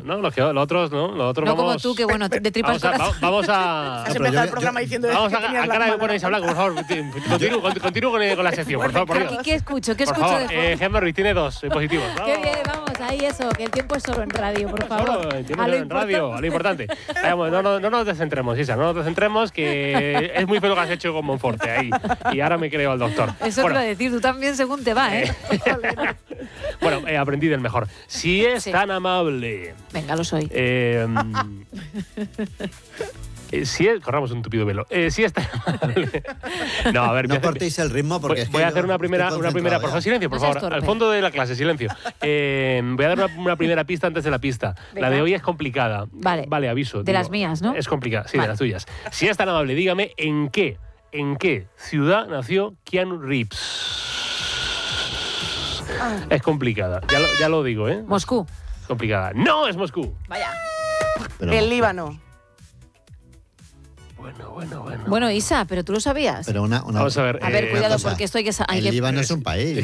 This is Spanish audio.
¿no? Los otros, ¿no? Los otros No vamos... como tú, que bueno, de tripas corazón. Vamos a... Has empezado el programa diciendo Vamos que a tenías la cara me mano. ponéis a hablar, por favor. Continúo con la sección, por favor, por Dios. ¿Qué escucho? ¿Qué Por escucho favor, de Gemma Ruiz tiene 2 positivos. Qué bien, vamos, ahí eso, que el tiempo es solo en radio, por favor. Solo, el tiempo en radio, a lo importante. Vamos, no nos descentremos, Isa, no nos descentremos, que es muy feo lo que has hecho con Monforte ahí. Y ahora me creo al doctor. Eso te iba a decir, tú también según te va, ¿eh? Bueno, aprendí del mejor. Si es tan amable... Venga, lo soy. Corramos un tupido velo. Si es tan amable... No, a ver... No cortéis el ritmo porque voy a hacer una primera... Por favor, silencio, por favor. Al fondo de la clase, silencio. Voy a dar una primera pista antes de la pista. Venga. La de hoy es complicada. Vale, aviso. De las mías, ¿no? Es complicada, sí, Vale. de las tuyas. Si es tan amable, dígame ¿en qué ciudad nació Keanu Reeves? Es complicada. Ya lo digo, ¿eh? Moscú. Complicada. ¡No es Moscú! Vaya. El Líbano. Bueno. Bueno, Isa, pero tú lo sabías. Pero Vamos a ver. A ver, cuidado, cosa. porque esto hay que... El Líbano es un país.